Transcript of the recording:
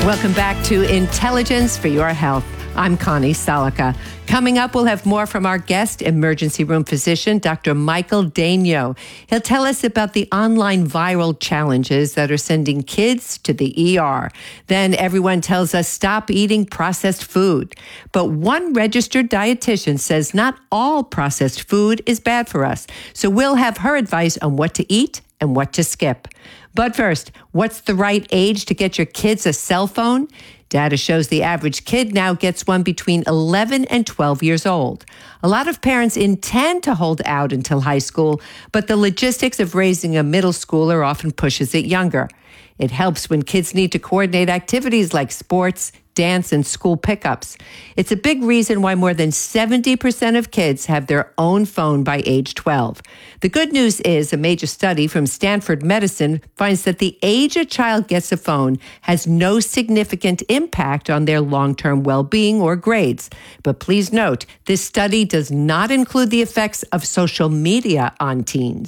Welcome back to Intelligence for Your Health. I'm Connie Salica. Coming up, we'll have more from our guest, emergency room physician, Dr. Michael Daigneault. He'll tell us about the online viral challenges that are sending kids to the ER. Then everyone tells us stop eating processed food. But one registered dietitian says not all processed food is bad for us. So we'll have her advice on what to eat and what to skip. But first, what's the right age to get your kids a cell phone? Data shows the average kid now gets one between 11 and 12 years old. A lot of parents intend to hold out until high school, but the logistics of raising a middle schooler often pushes it younger. It helps when kids need to coordinate activities like sports, dance, and school pickups. It's a big reason why more than 70% of kids have their own phone by age 12. The good news is a major study from Stanford Medicine finds that the age a child gets a phone has no significant impact on their long-term well-being or grades. But please note, this study does not include the effects of social media on teens.